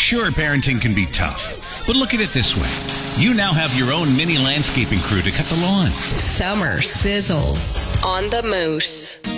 Sure, parenting can be tough, but look at it this way. You now have your own mini landscaping crew to cut the lawn. Summer sizzles on the Moose.